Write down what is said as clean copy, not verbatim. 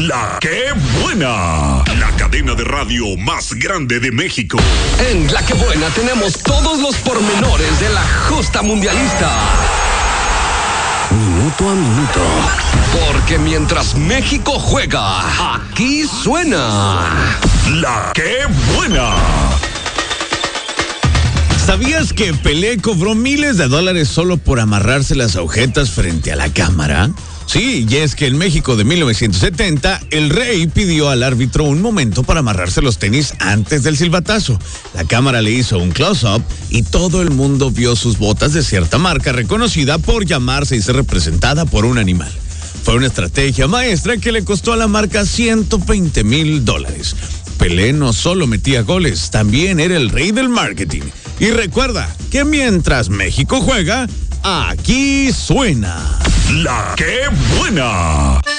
La que buena. La cadena de radio más grande de México. En La que buena tenemos todos los pormenores de la justa mundialista. Minuto a minuto. Porque mientras México juega, aquí suena La que buena. ¿Sabías que Pelé cobró miles de dólares solo por amarrarse las agujetas frente a la cámara? Sí, y es que en México de 1970, el rey pidió al árbitro un momento para amarrarse los tenis antes del silbatazo. La cámara le hizo un close-up y todo el mundo vio sus botas de cierta marca reconocida por llamarse y ser representada por un animal. Fue una estrategia maestra que le costó a la marca $120,000. Pelé no solo metía goles, también era el rey del marketing. Y recuerda que mientras México juega, aquí suena La que buena.